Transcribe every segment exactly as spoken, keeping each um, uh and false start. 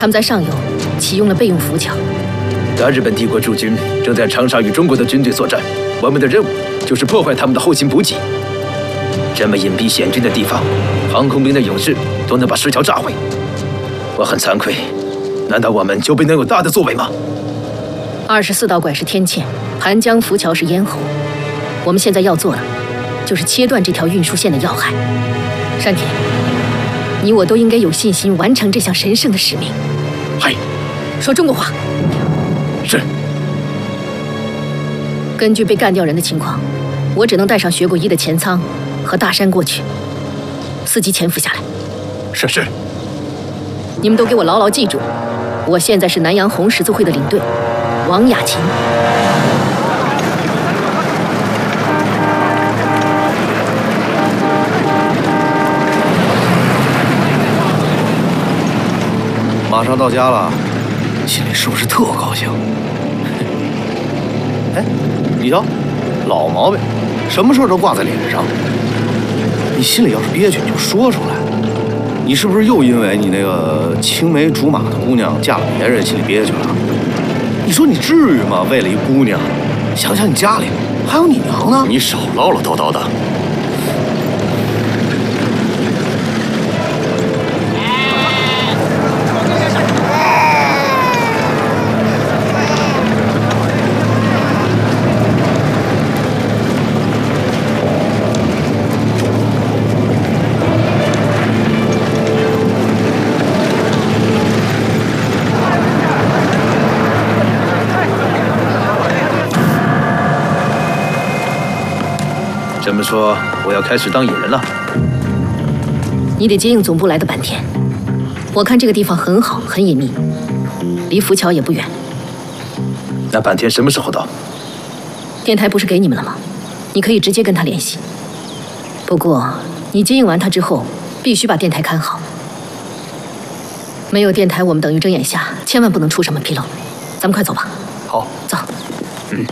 他们在上游启用了备用浮桥。 大日本帝国驻军正在长沙与中国的军队作战，我们的任务就是破坏他们的后勤补给。这么隐蔽险峻的地方，航空兵的勇士都能把石桥炸毁，我很惭愧。难道我们就不能有大的作为吗？ 二十四道拐是天堑，盘江浮桥是咽喉。我们现在要做的，就是切断这条运输线的要害。山田，你我都应该有信心完成这项神圣的使命。 嗨， 说中国话。 是。 根据被干掉人的情况，我只能带上学过医的前仓和大山过去。司机潜伏下来。 是是。 你们都给我牢牢记住，我现在是南洋红十字会的领队，王雅琴。 马上到家了，心里是不是特高兴？哎，你瞧，老毛病，什么事都挂在脸上。你心里要是憋屈，你就说出来。你是不是又因为你那个青梅竹马的姑娘嫁了别人，心里憋屈了？你说你至于吗？为了一姑娘，想想你家里还有你娘呢。 你少唠唠叨叨的。 这么说，我要开始当野人了。 你得接应总部来的坂田。我看这个地方很好，很隐秘，离浮桥也不远。 那坂田什么时候到？ 电台不是给你们了吗？你可以直接跟他联系。不过，你接应完他之后，必须把电台看好。没有电台，我们等于睁眼瞎，千万不能出什么纰漏。咱们快走吧。 好， 走。 嗯。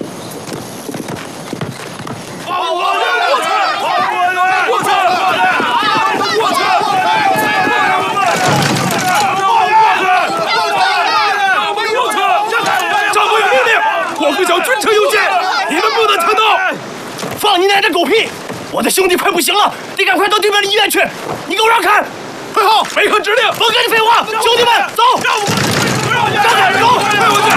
军车有见，你们不能强盗！ 放你奶奶狗屁！我的兄弟快不行了，得赶快到对面的医院去。你给我让开！ 快号，违抗指令！ 甭跟你废话，兄弟们，走！让开，走！ 快过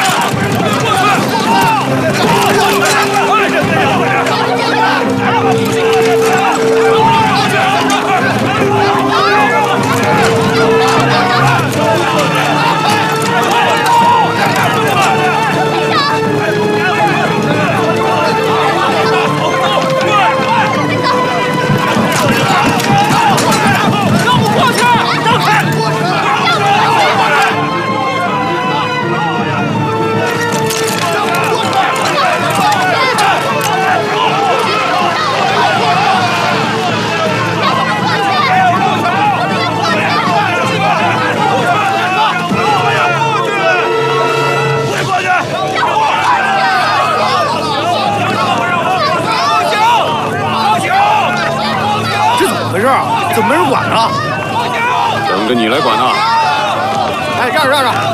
怎么没人管啊？ 等着你来管呢。 哎，让让让！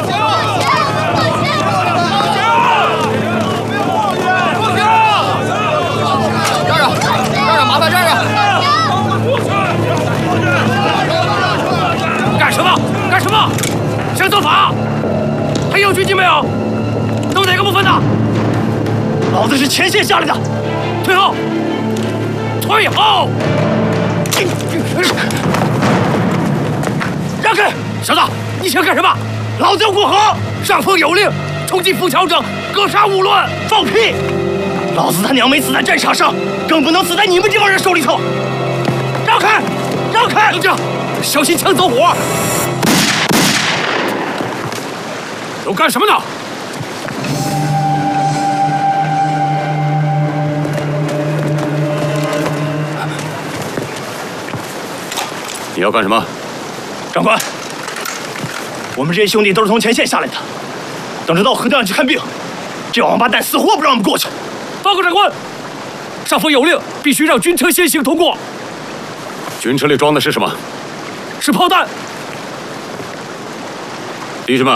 让让让让，麻烦让让！ 干什么？干什么？想走法？还有军机没有？都哪个部分的？ 老子是前线下来的， 退后！退后！ 让开！ 小子，你想干什么？ 老子要过河！ 上峰有令，冲击浮桥者，格杀勿论！ 放屁！老子他娘没死在战场上，更不能死在你们这帮人手里头！让开！让开！ 等着，小心枪走火！都干什么呢？ 你要干什么？ 长官，我们这些兄弟都是从前线下来的，等着到河道上去看病。这王八蛋死活不让我们过去。 报告长官，上峰有令，必须让军车先行通过。 军车里装的是什么？ 是炮弹。 弟兄们，